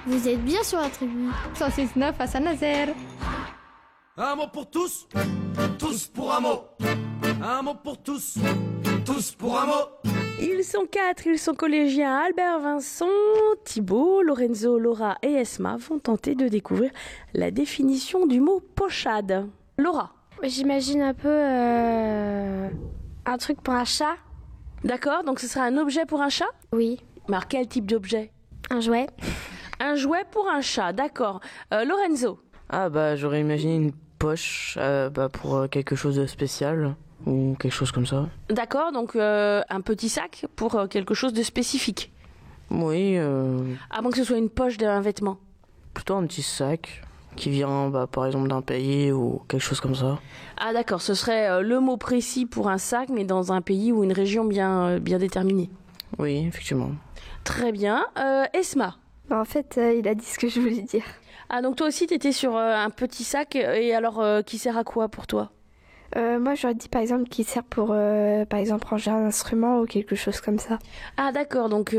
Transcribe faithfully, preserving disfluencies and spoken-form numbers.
Vous êtes bien sur la tribu. cent six neuf à Saint-Nazaire. Un mot pour tous, tous pour un mot. Un mot pour tous, tous pour un mot. Ils sont quatre, ils sont collégiens. Albert, Vincent, Thibaut, Lorenzo, Laura et Esma vont tenter de découvrir la définition du mot pochade. Laura. J'imagine un peu euh, un truc pour un chat. D'accord, donc ce sera un objet pour un chat ? Oui. Mais quel type d'objet ? Un jouet. Un jouet pour un chat, d'accord. Euh, Lorenzo. Ah bah j'aurais imaginé une poche euh, bah, pour euh, quelque chose de spécial ou quelque chose comme ça. D'accord, donc euh, un petit sac pour euh, quelque chose de spécifique. Oui. Euh, À moins que ce soit une poche d'un vêtement. Plutôt un petit sac qui vient bah, par exemple d'un pays ou quelque chose comme ça. Ah d'accord, ce serait euh, le mot précis pour un sac mais dans un pays ou une région bien, euh, bien déterminée. Oui, effectivement. Très bien. Euh, Esma. Bah en fait, euh, il a dit ce que je voulais dire. Ah donc toi aussi t'étais sur euh, un petit sac et alors euh, qui sert à quoi pour toi ? Euh, moi, j'aurais dit par exemple qu'il sert pour, euh, par exemple, ranger un instrument ou quelque chose comme ça. Ah d'accord, donc